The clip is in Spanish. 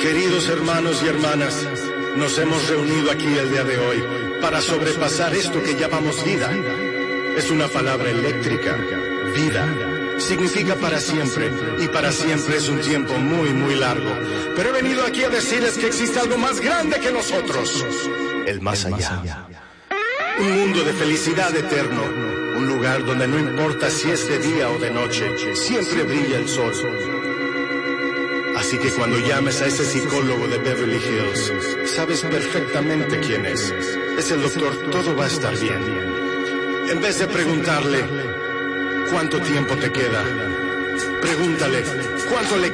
Queridos hermanos y hermanas, nos hemos reunido aquí el día de hoy para sobrepasar esto que llamamos vida. Es una palabra eléctrica. Vida significa para siempre, y para siempre es un tiempo muy, muy largo. Pero he venido aquí a decirles que existe algo más grande que nosotros. El más allá. Un mundo de felicidad eterno. Un lugar donde no importa si es de día o de noche, siempre brilla el sol. Así que cuando llames a ese psicólogo de Beverly Hills, sabes perfectamente quién es. Es el doctor Todo va a estar bien. En vez de preguntarle ¿cuánto tiempo te queda?, pregúntale ¿cuánto le